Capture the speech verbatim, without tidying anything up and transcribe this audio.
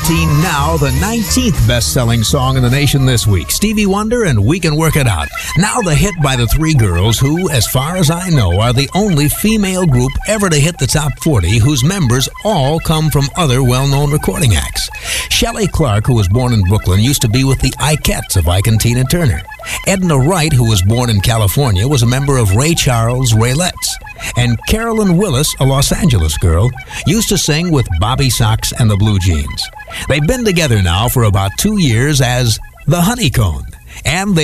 eighteen, now the nineteenth best-selling song in the nation this week. Stevie Wonder and We Can Work It Out. Now the hit by the three girls who, as far as I know, are the only female group ever to hit the top forty whose members all come from other well-known recording acts. Shelley Clark, who was born in Brooklyn, used to be with the Ikettes of Ike and Tina Turner. Edna Wright, who was born in California, was a member of Ray Charles' Raylettes. And Carolyn Willis, a Los Angeles girl, used to sing with Bobby Sox and the Blue Jeans. They've been together now for about two years as the Honeycomb, and they